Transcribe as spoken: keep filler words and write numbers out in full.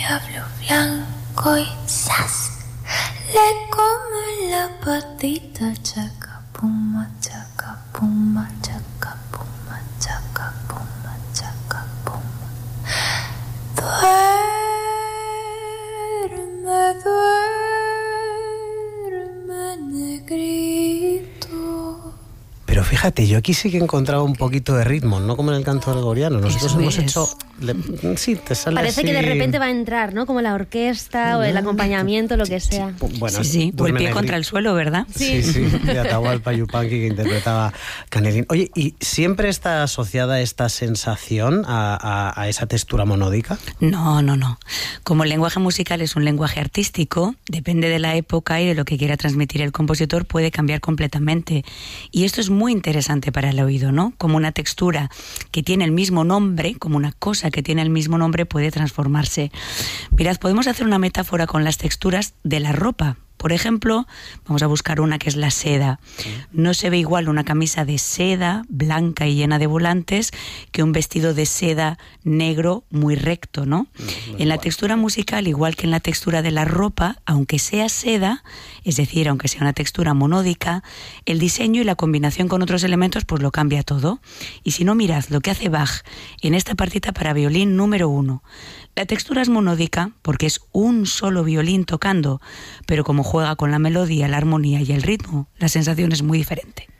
diablo blanco y ¡zas! Le come la patita, chaca, puma, chaca, puma, chaca, puma, chaca, puma, chaca, puma. Duerme, duerme, negrito. Pero fíjate, yo aquí sí que he encontrado un poquito de ritmo, no como en el canto gregoriano. Nosotros Eso hemos es. hecho... Le, sí, te sale Parece así... que de repente va a entrar, ¿no? Como la orquesta o el acompañamiento, lo que sea. Bueno, Sí, sí, o el Duerme pie Negri- contra el suelo, ¿verdad? Sí, sí, de Atahualpa Yupanqui, que interpretaba Canelín. Oye, ¿y siempre está asociada esta sensación a, a, a esa textura monódica? No, no, no. Como el lenguaje musical es un lenguaje artístico, depende de la época y de lo que quiera transmitir el compositor, puede cambiar completamente. Y esto es muy interesante para el oído, ¿no? Como una textura que tiene el mismo nombre, como una cosa que tiene el mismo nombre, puede transformarse. Mirad, podemos hacer una metáfora con las texturas de la ropa. Por ejemplo, vamos a buscar una que es la seda. No se ve igual una camisa de seda blanca y llena de volantes que un vestido de seda negro muy recto, ¿no? En la textura musical, igual que en la textura de la ropa, aunque sea seda, es decir, aunque sea una textura monódica, el diseño y la combinación con otros elementos pues lo cambia todo. Y si no, mirad lo que hace Bach en esta partita para violín número uno. La textura es monódica porque es un solo violín tocando, pero como juega con la melodía, la armonía y el ritmo, la sensación es muy diferente.